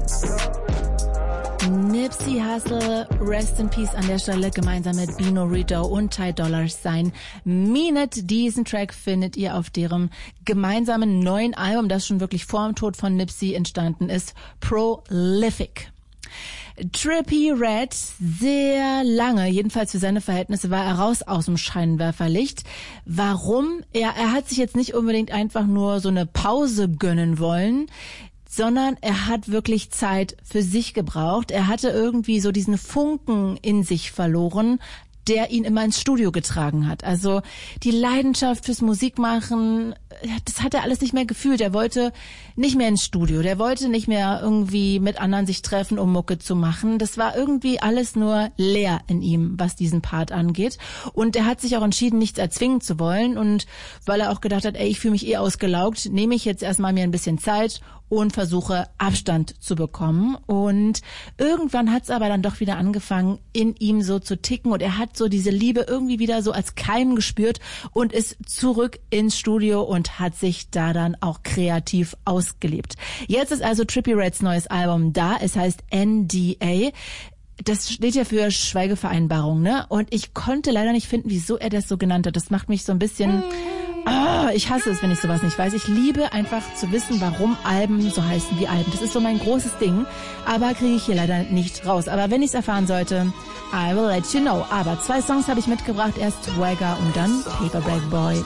Nipsey Hussle, Rest in Peace an der Stelle, gemeinsam mit Bino Rito und Ty Dolla $ign. Mean It, diesen Track findet ihr auf deren gemeinsamen neuen Album, das schon wirklich vor dem Tod von Nipsey entstanden ist, Prolific. Trippie Redd, sehr lange, jedenfalls für seine Verhältnisse, war er raus aus dem Scheinwerferlicht. Warum? Er hat sich jetzt nicht unbedingt einfach nur so eine Pause gönnen wollen, sondern er hat wirklich Zeit für sich gebraucht. Er hatte irgendwie so diesen Funken in sich verloren, der ihn immer ins Studio getragen hat. Also die Leidenschaft fürs Musikmachen, das hat er alles nicht mehr gefühlt. Er wollte nicht mehr ins Studio. Der wollte nicht mehr irgendwie mit anderen sich treffen, um Mucke zu machen. Das war irgendwie alles nur leer in ihm, was diesen Part angeht. Und er hat sich auch entschieden, nichts erzwingen zu wollen. Und weil er auch gedacht hat, ich fühle mich ausgelaugt, nehme ich jetzt erstmal mir ein bisschen Zeit und versuche Abstand zu bekommen. Und irgendwann hat es aber dann doch wieder angefangen, in ihm so zu ticken. Und er hat so diese Liebe irgendwie wieder so als Keim gespürt und ist zurück ins Studio und hat sich da dann auch kreativ ausgelebt. Jetzt ist also Trippie Redds neues Album da. Es heißt NDA. Das steht ja für Schweigevereinbarung, ne? Und ich konnte leider nicht finden, wieso er das so genannt hat. Das macht mich so ein bisschen... ich hasse es, wenn ich sowas nicht weiß. Ich liebe einfach zu wissen, warum Alben so heißen wie Alben. Das ist so mein großes Ding, aber kriege ich hier leider nicht raus. Aber wenn ich es erfahren sollte, I will let you know. Aber 2 Songs habe ich mitgebracht. Erst Swagger und dann Paperback Boy.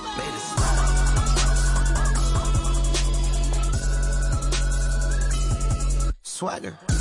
Swagger.